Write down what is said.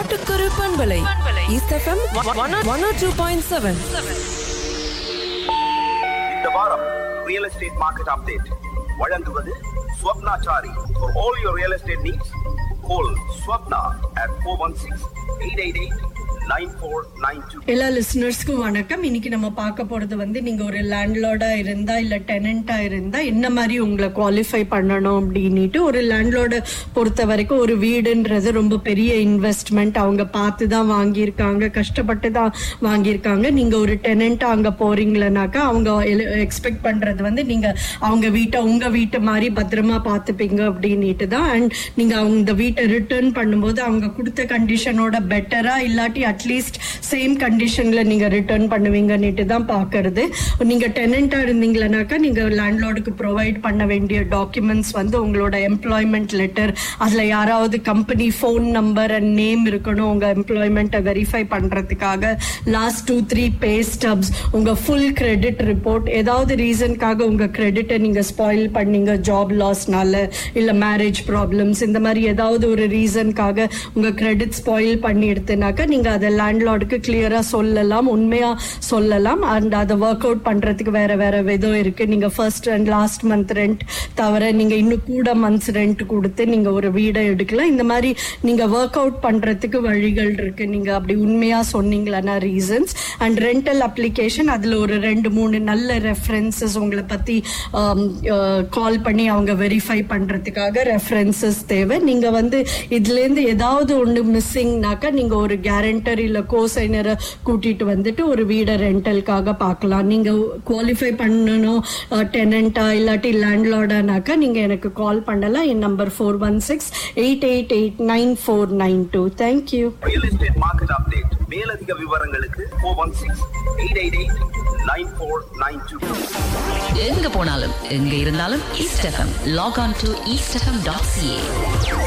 காட்டுக்குரு பண்பலை east FM 102.7. இந்த வாரம் ரியல் எஸ்டேட் மார்க்கெட் அப்டேட் வழங்குவது Swapnachari. For all your real estate needs, call Swapna at 416-888-9492. எல்லா லிசனர்ஸ்க்கும் வணக்கம். இன்னைக்கு நம்ம பார்க்க போறது நீங்க ஒரு லேண்ட்லார்டா இருந்தா இல்ல டெனண்டா இருந்தா என்ன மாதிரி உங்களை குவாலிஃபை பண்ணணும் அப்படின்ட்டு. ஒரு லேண்ட்லார்டை பொறுத்த வரைக்கும் ஒரு வீடுன்றது ரொம்ப பெரிய இன்வெஸ்ட்மெண்ட். அவங்க பார்த்து தான் வாங்கியிருக்காங்க, கஷ்டப்பட்டு தான் வாங்கியிருக்காங்க. நீங்க ஒரு டெனண்டா அங்க போறீங்களனாக்கா அவங்க எக்ஸ்பெக்ட் பண்றது நீங்க அவங்க வீட்டை உங்க வீட்டு மாதிரி பத்திரமா பார்த்துப்பீங்க அப்படின்ட்டு தான். அண்ட் நீங்க அவங்க வீட்டை ரிட்டர்ன் பண்ணும்போது அவங்க கொடுத்த கண்டிஷனோட பெட்டரா இல்லாட்டி அட்லீஸ்ட் சேம் கண்டிஷன்ல நீங்க ரிட்டர்ன் பண்ணுவீங்கன்னுட்டு தான் பாக்குறது. நீங்க டெனண்டா இருந்தீங்கன்னாக்கா நீங்க லேண்ட்லார்டுக்கு ப்ரொவைட் பண்ண வேண்டிய டாக்குமெண்ட்ஸ் உங்களோட எம்ப்ளாய்மெண்ட் லெட்டர், அதுல யாராவது company phone number and name இருக்கணும் உங்க எம்ப்ளாய்மெண்ட்டை வெரிஃபை பண்றதுக்காக. லாஸ்ட் 2-3 பே ஸ்டப்ஸ், உங்க ஃபுல் கிரெடிட் ரிப்போர்ட். ஏதாவது ரீசனுக்காக உங்க கிரெடிட்டை நீங்க ஸ்பாயில் பண்ணீங்க, ஜாப் லாஸ்னால இல்ல மேரேஜ் ப்ராப்ளம்ஸ், இந்த மாதிரி ஏதாவது ஒரு ரீசனுக்காக உங்க கிரெடிட் ஸ்பாயில் பண்ணி எடுத்துனாக்கா நீங்க அதை லேண்ட்லார்டுக்கு கிளியரா சொல்லலாம், உண்மையா சொல்லலாம். அண்ட் அதை ஒர்க் அவுட் பண்றதுக்கு வேற வேற விதம் இருக்கு. நீங்க first and last month rent தவிர நீங்க இன்னும் கூட மந்த்ஸ் ரெண்ட் கொடுத்து நீங்க ஒரு வீடை எடுக்கலாம். இந்த மாதிரி நீங்க ஒர்க் அவுட் பண்றதுக்கு வழிகள் இருக்கு. நீங்க அப்படி உண்மையா சொன்னீங்களா ரீசன்ஸ் அண்ட் ரெண்டல் அப்ளிகேஷன், அதுல ஒரு 2-3 நல்ல ரெஃபரன்சஸ் உங்களை பத்தி கால் பண்ணி அவங்க வெரிஃபை பண்றதுக்காக ரெஃபரன்சஸ் தேவை. நீங்க இதுல இருந்து ஏதாவது ஒண்ணு மிஸ்ஸிங்னாக்கா நீங்க ஒரு கேரண்டர் இல்ல கோசைனரை கூட்டிட்டு ஒரு வீடை ரெண்டலுக்காக பார்க்கலாம். நீங்க குவாலிஃபை பண்ணணும் டெனண்டா இல்லாட்டி லேண்ட்லார்டானாக்கா நீங்க எனக்கு கால் பண்ணலாம். என் number 416-888-9492. Thank you. Real estate market update. மேலதிக விவரங்களுக்கு 416-888-9492. எங்க போனாலும் எங்க இருந்தாலும் east FM. Lock on to eastfm.ca.